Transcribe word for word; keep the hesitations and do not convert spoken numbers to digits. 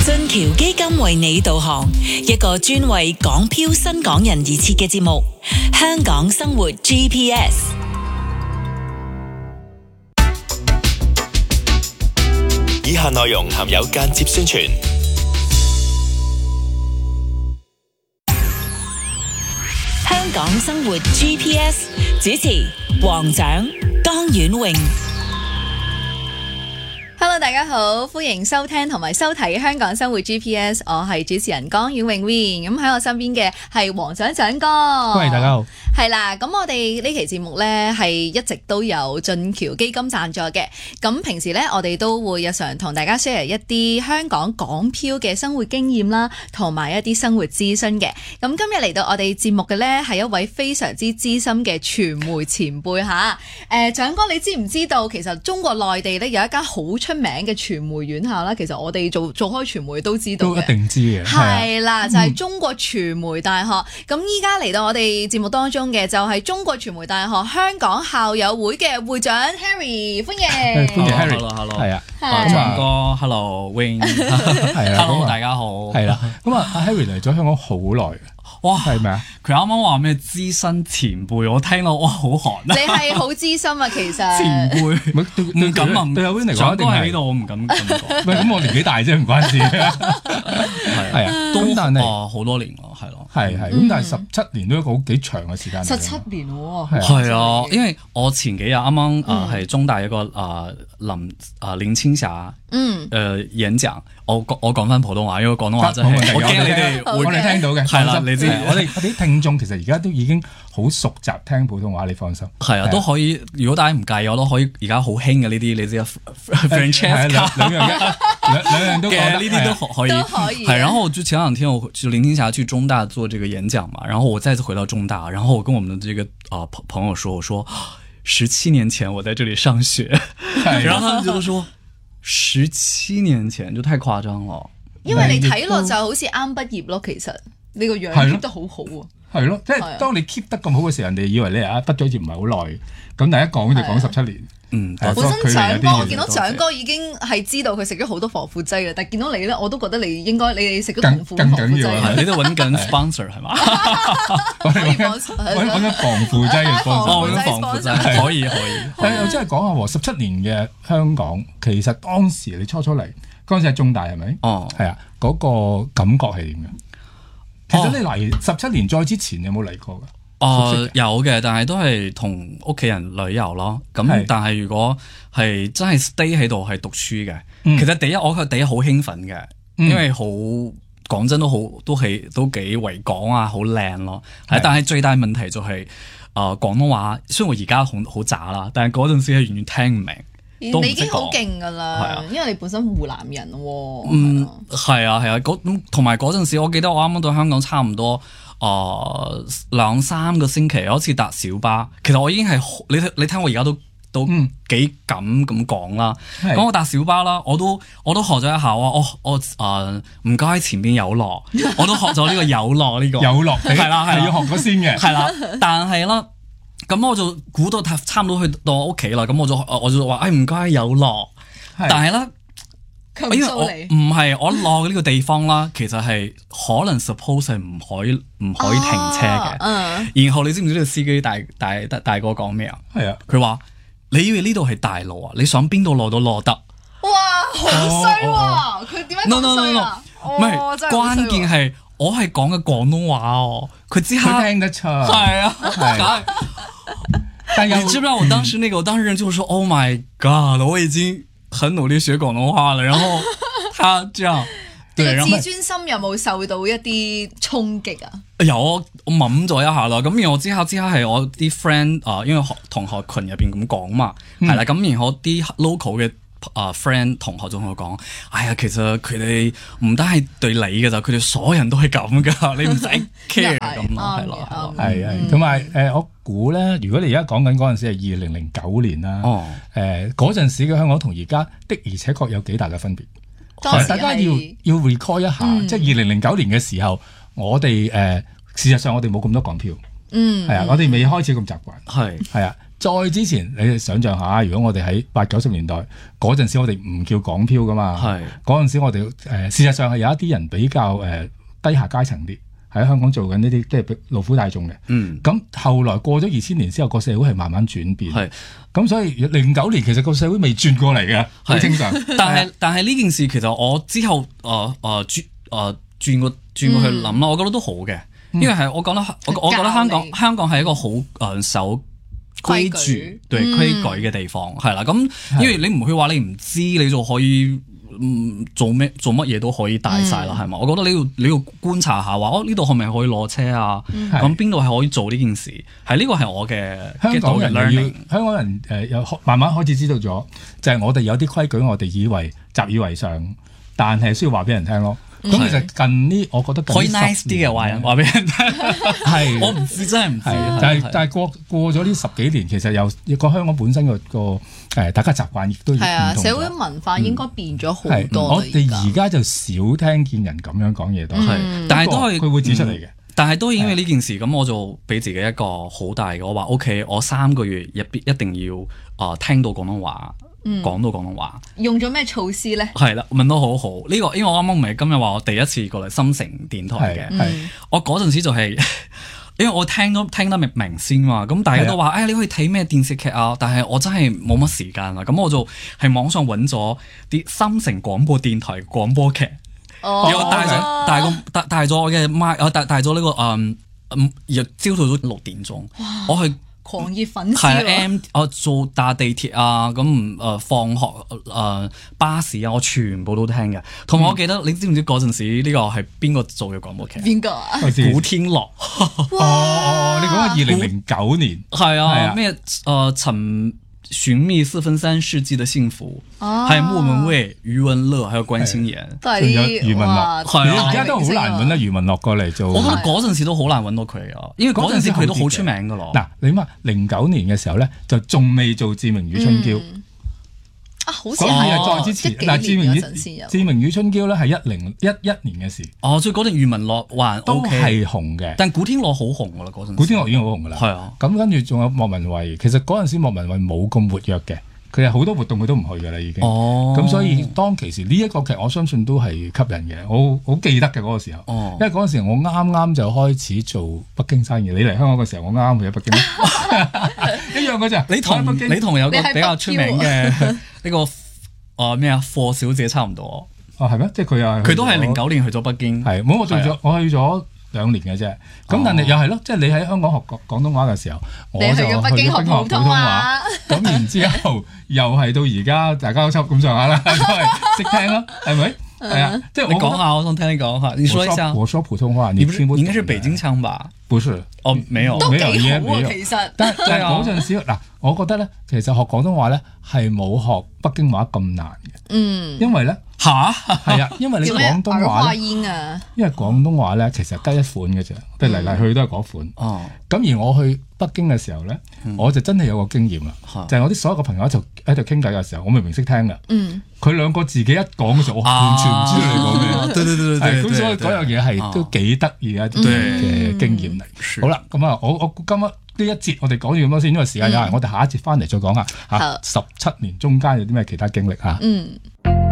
俊橋基金為你導航，一個專為港漂新港人而設嘅節目《香港生活 G P S》。 以下內容含有間接宣傳。 香港生活 G P S 主持黃獎、江婉穎。 Hello， 大家好，歡迎收聽同埋收睇香港生活 G P S， 我係主持人江婉穎 Win， 咁喺我身邊嘅係黃獎獎哥。 喂，大家好。 係啦，咁我哋呢期節目呢係一直都有俊橋基金贊助嘅，咁平時呢，我哋都會日常同大家 share 一啲香港港漂嘅生活經驗啦，同埋一啲生活諮詢嘅。咁今日嚟到我哋節目嘅呢係一位非常之資深嘅傳媒前輩吓，誒、呃，獎哥你知唔知道其實中國內地呢有一間好出名嘅傳媒院校啦？其實我哋做做開傳媒都知道嘅， 都一定知嘅。 係啦，就係、是、中國傳媒大學。咁依家嚟到我哋節目當中嘅就係中國傳媒大學香港校友會嘅會長 Harry， 歡迎。 歡迎 Harry，Hello，Hello， 係啊， 張哥 ，Hello，Wing，係啊 ，Hello， 大家好， 係啦。咁啊，阿 Harry 嚟咗香港好耐。 哇， 係咪啊？ 佢啱啱話咩資深前輩，我聽到哇好寒啊！ 你係好資深啊，其實前輩唔敢問， 對阿 Win 嚟講， 獎哥喺呢度，我唔敢咁講。 唔係咁，我年紀大啫，唔關事。 係啊， 都但係哦好多年咯，係咯， 係係咁，但係十七年都一個好幾長嘅時間。 十七年喎， 係啊，因為我前幾日啱啱誒係中大一個誒林誒林青霞嗯誒演講，我我講翻普通話，因為廣東話真係我驚你哋會我哋聽到嘅。 係啦，你知我哋我哋啲聽眾其實而家都已經好熟習聽普通話，你放心。 係啊，都可以。如果大家唔介意，我都可以。而家好興嘅呢啲，你知啊 ，Francesca 兩樣嘅，兩兩樣都講呢啲都可以。 都可以。 係，然後就前兩天我就林青霞去中大做這個演講嘛，然後我再次回到中大，然後我跟我們的這個啊朋朋友說，我說十七年前我在這裡上學，然後他們就都說十七年前就太誇張了。 因為你睇落就好似啱畢業咯，其實你個樣 keep 得好好啊。 係咯，即係當你 keep 得咁好嘅時候，人哋以為你啊畢咗業唔係好耐，咁但係一講就講十七年。嗯， 本身獎哥，我見到獎哥已經係知道佢食咗好多防腐劑嘅，但係見到你咧，我都覺得你應該你食咗同款防腐劑。 你都揾緊 sponsor 係嘛？ 我哋揾揾緊防腐劑嘅 sponsor， 防腐劑可以可以。 誒，我真係講下喎，十七年嘅香港，其實當時你初初嚟嗰陣時喺中大係咪？哦，係啊，嗰個感覺係點嘅？其實你嚟十七年再之前有冇嚟過㗎？ 誒、呃、有嘅，但係都係同屋企人旅遊咯。咁但係如果係真係 stay 喺度係讀書嘅，嗯、其實第一我覺得第一好興奮嘅，嗯、因為好講真都好都係都幾維港啊，好靚咯。係是，但係最大問題就係、是、誒、呃、廣東話，雖然我而家好好渣啦，但係嗰陣時係完全聽唔明。 你已經好勁㗎啦，啊、因為你本身湖南人喎。 嗯，係啊係啊，咁同埋嗰陣時，我記得我啱啱到香港差唔多。誒、呃、兩三個星期，有一次搭小巴，其實我已經係你你聽我而家都都幾敢咁講啦。咁、嗯、我搭小巴啦，我都我都學咗一下啊！我我誒唔該前邊有落，我都學咗呢個有落呢個有落係啦係係要學咗先嘅係啦。但係啦，咁我就估到差唔多去到我屋企啦，咁我就我就話誒唔該有落，是但係咧。因為我唔係我落呢個地方啦，其實係可能 suppose 係唔可以唔可以停車嘅。啊、然後你知唔知呢個司機大大大大哥講咩啊？係啊，佢話你以為呢度係大路啊？你想邊度落都落得。 哇，好衰喎！佢點解咁衰啊？ 唔係，關鍵係我係講嘅廣東話哦，佢即刻聽得出。 係啊，係。但你知唔知道我當時那個我當事人就說 ：Oh my God！ 我已經很努力學廣東話了，然後他這樣，對， 然後自尊心有冇受到一啲衝擊啊？ 有，我諗咗一下啦，咁然後之後之後係我啲 friend 啊，因為同學群入邊咁講嘛，係啦、嗯，咁然後啲 local 嘅啊 friend 同學仲同我講，哎呀，其實佢哋唔單係對你嘅咋，佢哋所有人都係咁噶，你唔使 care 咁咯，係咯， 係係，同埋誒，我估咧，如果你而家講緊嗰陣時係二零零九年啦，誒嗰陣時嘅香港同而家的而且確有幾大嘅分別，大家要要 recall 一下，嗯、即係二零零九年嘅時候，我哋誒、呃、事實上我哋冇咁多港漂，嗯，係啊，我哋未開始咁習慣，係係啊。 再之前，你想象下，如果我哋喺八九十年代嗰陣時，我哋唔叫港漂噶嘛。係嗰陣時我，我哋誒事實上係有一啲人比較誒、呃、低下階層啲，喺香港做緊呢啲即係勞苦大眾嘅。嗯，咁後來過咗二千年之後，個社會係慢慢轉變。係咁，所以零九年其實個社會未轉過嚟嘅，好正常。 但係但係呢件事其實我之後誒誒轉誒轉過轉過去諗啦，嗯、我覺得都好嘅，因為係我覺得我我覺得香港你香港係一個好誒守規矩對規矩嘅地方係啦。咁、嗯、因為你唔去話你唔知，你就可以。嗯，做咩做乜嘢都可以帶晒啦，係嘛、嗯？我覺得你要你要觀察下話，哦呢度係咪可以攞車啊？咁邊度係可以做呢件事？係呢個係我嘅香港人要香港人誒，有、呃、慢慢開始知道咗，就係、是、我哋有啲規矩，我哋以為習以為常，但係需要話俾人聽咯。咁、嗯、其實近呢，我覺得近可以 nice 啲嘅話人話俾人聽，係我唔知真係唔知。 但係但係過過咗呢十幾年，其實有個香港本身個個誒大家習慣亦都係啊， 社會文化應該變咗好多、嗯。 我哋而家就少聽見人咁樣講嘢都係， 嗯、但係都係佢會指出嚟嘅、嗯。 但係都係因為呢件事，咁我就俾自己一個好大嘅，我話 OK，我三個月入邊一定要啊、呃、聽到廣東話。講、嗯、到廣東話， 用咗咩措施咧？ 係啦，問得好好。呢、這個因為我啱啱唔係今日話我第一次過嚟深城電台嘅，嗯、我嗰陣時就係、是，因為我聽都聽得明明先嘛。咁大家都話，的哎，你可以睇咩電視劇啊？但係我真係冇乜時間啦。咁我就喺網上揾咗啲深城廣播電台廣播劇，然後帶咗帶個帶帶咗我嘅麥，我帶帶咗呢個嗯嗯，日朝早咗六點鐘， 哇我去。 狂熱粉絲係 M， 我做搭地鐵啊，咁誒、呃、放學誒、呃、巴士啊，我全部都聽嘅。同埋我記得，嗯、你知唔知嗰陣時呢個係邊個做嘅廣播劇？ 邊個啊？ 古天樂。 哦哦，你講係二零零九年。 係啊，咩誒陳尋覓四分三世紀的幸福，還有莫文蔚、余文樂，還有關心妍， 都係啲余文樂。係啊，而家都好難揾得余文樂過嚟做。 我覺得嗰陣時都好難揾到佢啊，因為嗰陣時佢都好出名噶咯。 嗱，你諗下零九年嘅時候咧，就仲未做《志明與春嬌》 啊，好似係再之前。嗱，《志明與志明與春嬌》咧係一零一一年嘅事。 哦，所以嗰陣余文樂還都係紅嘅， 但古天樂好紅噶啦嗰陣。 古天樂已經好紅噶啦。係啊，咁跟住仲有莫文蔚，其實嗰陣時莫文蔚冇咁活躍嘅。佢有好多活動佢都唔去㗎啦，已經。哦。咁所以當其時呢一個劇，我相信都係吸引嘅。我好記得嘅嗰個時候。哦。因為嗰陣時我啱啱就開始做北京生意。你嚟香港嘅時候，我啱啱去咗北京。一樣嗰陣。你同你同有個比較出名嘅呢個啊咩啊霍小姐差唔多。 哦，係咩？即係佢又係。 佢都係零九年去咗北京。係。 冇，我做咗，我去咗兩年嘅啫，咁但係又係咯，即係你喺香港學廣廣東話嘅時候，我就去咗北京學普通話，咁然之後又係到而家大家都差咁上下啦，都係識聽咯，係咪？係啊，即係你講下，我想聽你講下，你說一下。 我說普通話，你聽不懂。 應該是北京腔吧？ 不是， 哦，沒有， 都幾好啊， 其實。 但係嗰陣時嗱，我覺得咧，其實學廣東話咧係冇學北京話咁難嘅，嗯，因為咧。吓，係啊，因為你廣東話咧，因為廣東話咧其實得一款嘅啫，即係嚟嚟去都係嗰款。哦，咁而我去北京嘅時候咧，我就真係有個經驗啦，就係我啲所有嘅朋友就喺度傾偈嘅時候，我明明識聽㗎，嗯，佢兩個自己一講嘅時候，我完全唔知道你講咩。對對對對，咁所以嗰樣嘢係都幾得意嘅嘅經驗嚟。好啦，咁啊，我我今日呢一節我哋講完咁多先，因為時間有限，我哋下一節翻嚟再講下嚇十七年中間有啲咩其他經歷嚇。嗯。